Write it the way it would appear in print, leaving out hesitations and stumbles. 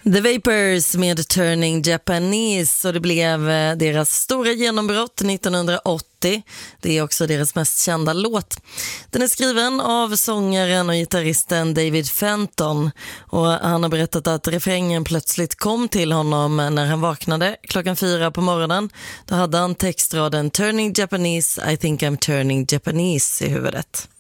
The Vapors med Turning Japanese, och det blev deras stora genombrott 1980. Det är också deras mest kända låt. Den är skriven av sångaren och gitarristen David Fenton, och han har berättat att refrängen plötsligt kom till honom när han vaknade 4:00 på morgonen. Då hade han textraden Turning Japanese, I think I'm turning Japanese i huvudet.